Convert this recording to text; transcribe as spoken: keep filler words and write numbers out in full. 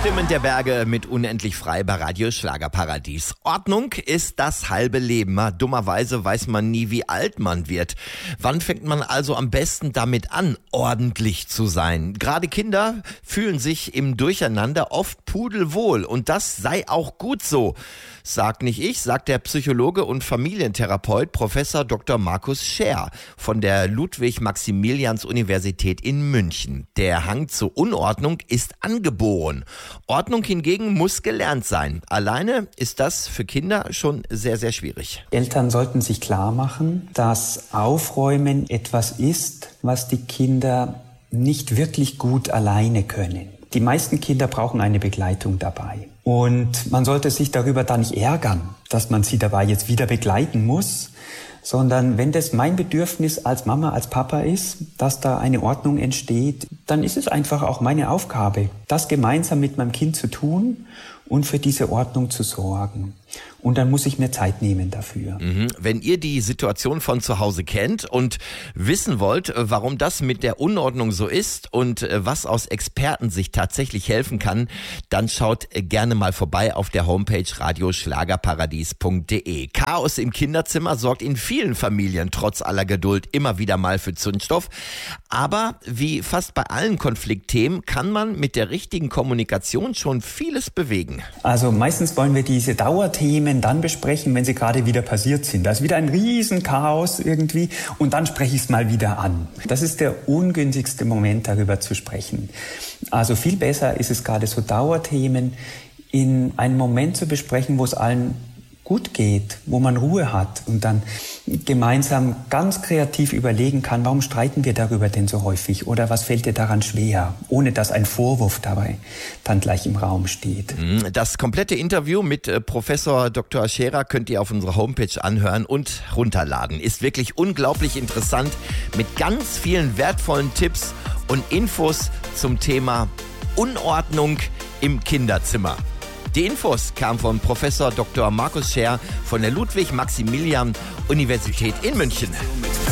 Stimmen der Berge mit Unendlich frei bei Radio Schlagerparadies. Ordnung ist das halbe Leben. Dummerweise weiß man nie, wie alt man wird. Wann fängt man also am besten damit an, ordentlich zu sein? Gerade Kinder fühlen sich im Durcheinander oft pudelwohl und das sei auch gut so. Sagt nicht ich, sagt der Psychologe und Familientherapeut Professor Doktor Markus Scher von der Ludwig-Maximilians-Universität in München. Der Hang zur Unordnung ist angeboren. Ordnung hingegen muss gelernt sein. Alleine ist das für Kinder schon sehr, sehr schwierig. Eltern sollten sich klar machen, dass Aufräumen etwas ist, was die Kinder nicht wirklich gut alleine können. Die meisten Kinder brauchen eine Begleitung dabei. Und man sollte sich darüber da nicht ärgern, dass man sie dabei jetzt wieder begleiten muss, sondern wenn das mein Bedürfnis als Mama, als Papa ist, dass da eine Ordnung entsteht, dann ist es einfach auch meine Aufgabe, das gemeinsam mit meinem Kind zu tun und für diese Ordnung zu sorgen. Und dann muss ich mir Zeit nehmen dafür. Mhm. Wenn ihr die Situation von zu Hause kennt und wissen wollt, warum das mit der Unordnung so ist und was aus Expertensicht tatsächlich helfen kann, dann schaut gerne mal vorbei auf der Homepage radio schlagerparadies punkt de. Chaos im Kinderzimmer sorgt in vielen Familien trotz aller Geduld immer wieder mal für Zündstoff. Aber wie fast bei allen Konfliktthemen kann man mit der richtigen Kommunikation schon vieles bewegen. Also meistens wollen wir diese Dauerthemen dann besprechen, wenn sie gerade wieder passiert sind. Da ist wieder ein Riesenchaos irgendwie und dann spreche ich es mal wieder an. Das ist der ungünstigste Moment, darüber zu sprechen. Also viel besser ist es gerade so Dauerthemen in einem Moment zu besprechen, wo es allen gut geht, wo man Ruhe hat und dann gemeinsam ganz kreativ überlegen kann, warum streiten wir darüber denn so häufig oder was fällt dir daran schwer, ohne dass ein Vorwurf dabei dann gleich im Raum steht. Das komplette Interview mit Professor Doktor Scherer könnt ihr auf unserer Homepage anhören und runterladen. Ist wirklich unglaublich interessant mit ganz vielen wertvollen Tipps und Infos zum Thema Unordnung im Kinderzimmer. Die Infos kamen von Professor Doktor Markus Scher von der Ludwig-Maximilians-Universität in München.